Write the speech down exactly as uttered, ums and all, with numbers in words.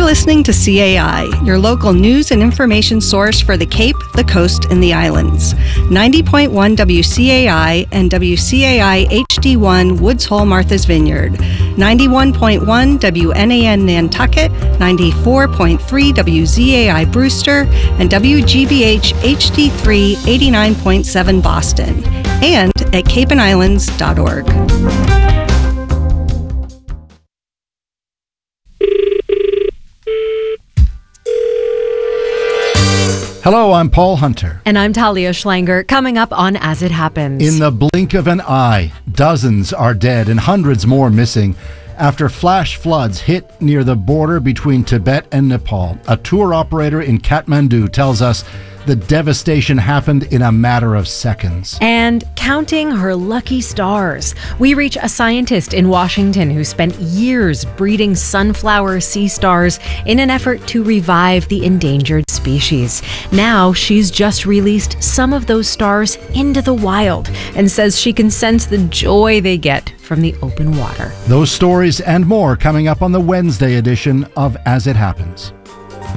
listening to C A I, your local news and information source for the Cape, the Coast, and the Islands. ninety point one W C A I and W C A I H D one Woods Hole Martha's Vineyard. ninety-one point one W N A N Nantucket, ninety-four point three W Z A I Brewster, and W G B H H D three eighty-nine point seven Boston, and at cape and islands dot org. Hello, I'm Paul Hunter. And I'm Talia Schlanger, coming up on As It Happens. In the blink of an eye, dozens are dead and hundreds more missing after flash floods hit near the border between Tibet and Nepal. A tour operator in Kathmandu tells us the devastation happened in a matter of seconds. And counting her lucky stars, we reach a scientist in Washington who spent years breeding sunflower sea stars in an effort to revive the endangered species. Now she's just released some of those stars into the wild and says she can sense the joy they get from the open water. Those stories and more coming up on the Wednesday edition of As It Happens.